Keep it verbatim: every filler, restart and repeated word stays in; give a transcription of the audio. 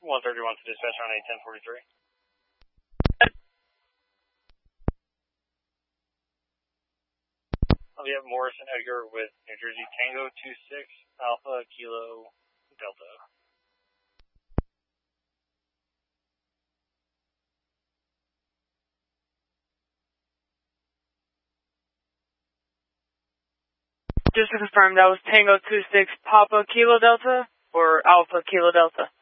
one thirty-one to dispatch on A ten forty-three. We have Morrison Edgar with New Jersey Tango two six Alpha Kilo Delta. Just to confirm, that was Tango two six Papa Kilo Delta or Alpha Kilo Delta?